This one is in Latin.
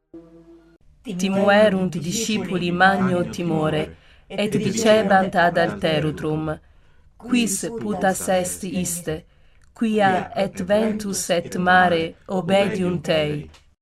Timuerunt discipuli magno timore, et dicebant ad alterutrum, quis putas est iste, quia et ventus et mare obediunt ei?